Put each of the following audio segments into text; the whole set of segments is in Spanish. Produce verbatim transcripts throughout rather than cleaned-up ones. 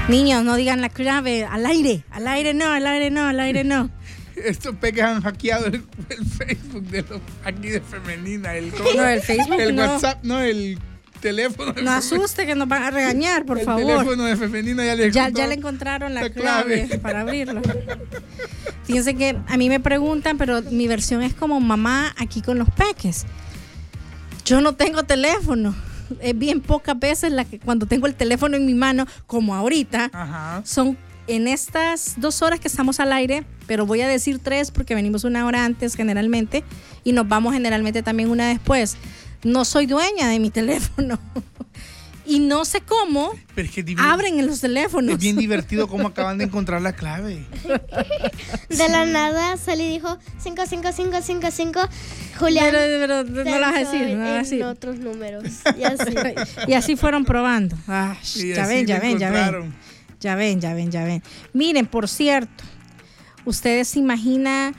Niños, no digan la clave al aire, al aire no, al aire no, al aire no. Estos peques han hackeado el, el Facebook de los aquí de Femenina. El, no, el Facebook el no. WhatsApp, no, el teléfono. No asuste que nos van a regañar, por el favor. El teléfono de Femenina ya le ya, ya le encontraron la, la clave, clave para abrirlo. Fíjense que a mí me preguntan, pero mi versión es como mamá aquí con los peques. Yo no tengo teléfono. Es bien pocas veces la que cuando tengo el teléfono en mi mano, como ahorita, Ajá. son en estas dos horas que estamos al aire, pero voy a decir tres porque venimos una hora antes generalmente y nos vamos generalmente también una después. No soy dueña de mi teléfono y no sé cómo pero es que divino, abren en los teléfonos. Es bien divertido cómo acaban de encontrar la clave. De la nada Sally dijo cinco cinco cinco cinco cinco. Julián, pero, pero no lo vas a decir, no lo vas a decir. Otros números. Y así. Y así fueron probando. Ah, ya ven, ya ven, ya ven. Ya ven, ya ven, ya ven. Miren, por cierto, ¿ustedes se imaginan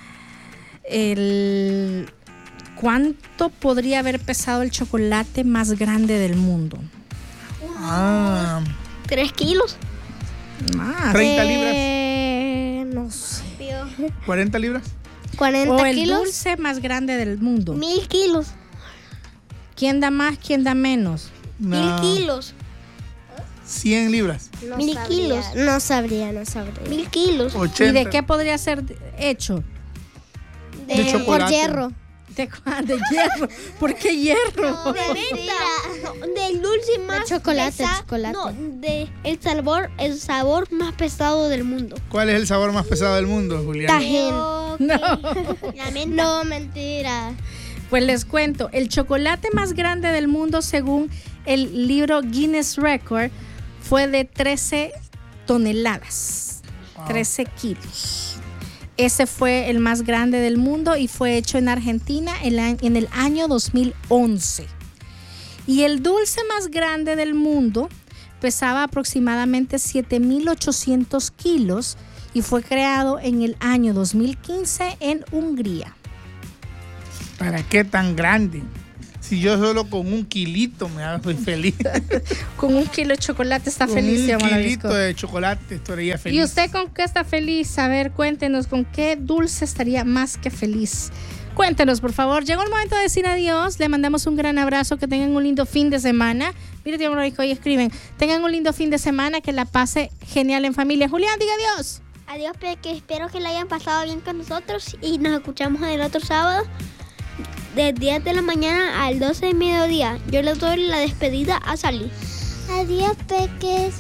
el cuánto podría haber pesado el chocolate más grande del mundo? Ah. ¿Tres kilos? Más. ¿treinta libras? Eh, no sé. ¿cuarenta libras? ¿cuarenta o el kilos? dulce más grande del mundo. Mil kilos. ¿Quién da más, quién da menos? No. Mil kilos. cien libras. No Mil sabría. kilos. No sabría, no sabría. Mil kilos. ochenta. ¿Y de qué podría ser hecho? De, de chocolate. Por hierro. ¿De, de hierro? ¿Por qué hierro? No, de venta. Del dulce más de chocolate, pesa, chocolate. No, de el sabor, el sabor más pesado del mundo. ¿Cuál es el sabor más pesado del mundo, Julián? Tajín. No. No, mentira. Pues les cuento, el chocolate más grande del mundo según el libro Guinness Record fue de trece toneladas, wow. trece kilos. Ese fue el más grande del mundo y fue hecho en Argentina en el año dos mil once. Y el dulce más grande del mundo pesaba aproximadamente siete mil ochocientos kilos y fue creado en el año dos mil quince en Hungría. ¿Para qué tan grande? Si yo solo con un kilito me hago feliz. Con un kilo de chocolate está con feliz. Un kilito de chocolate estaría feliz. ¿Y usted con qué está feliz? A ver, cuéntenos, ¿con qué dulce estaría más que feliz? Cuéntenos, por favor. Llegó el momento de decir adiós. Le mandamos un gran abrazo. Que tengan un lindo fin de semana. Mire, tío Mónico, hoy escriben. Tengan un lindo fin de semana. Que la pase genial en familia. Julián, diga adiós. Adiós, Peque. Espero que la hayan pasado bien con nosotros. Y nos escuchamos el otro sábado. De diez de la mañana al doce de mediodía. Yo le doy la despedida a Sally. Adiós, peques.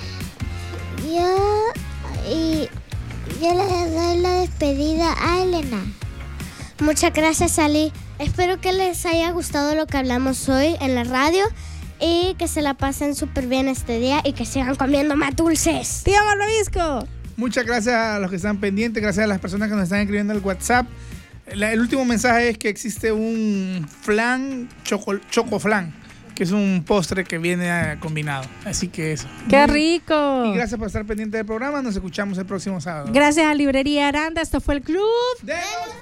Yo, y, yo le doy la despedida a Elena. Muchas gracias, Sally. Espero que les haya gustado lo que hablamos hoy en la radio y que se la pasen súper bien este día y que sigan comiendo más dulces. ¡Tío Malvavisco! Muchas gracias a los que están pendientes, gracias a las personas que nos están escribiendo en el WhatsApp. La, el último mensaje es que existe un flan, choco, choco flan, que es un postre que viene uh, combinado. Así que eso. ¡Qué rico! Y gracias por estar pendiente del programa. Nos escuchamos el próximo sábado. Gracias a Librería Aranda. Esto fue el Club de